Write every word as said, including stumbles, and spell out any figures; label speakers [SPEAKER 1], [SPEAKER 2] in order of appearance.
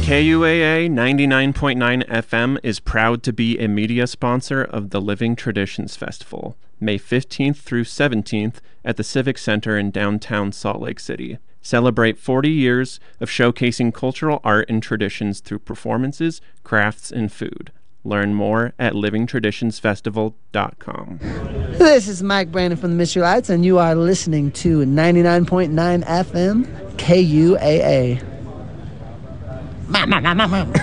[SPEAKER 1] K U A A ninety-nine point nine F M is proud to be a media sponsor of the Living Traditions Festival, May fifteenth through seventeenth at the Civic Center in downtown Salt Lake City. Celebrate forty years of showcasing cultural art and traditions through performances, crafts, and food. Learn more at living traditions festival dot com.
[SPEAKER 2] This is Mike Brandon from the Mystery Lights, and you are listening to ninety-nine point nine F M K U A A.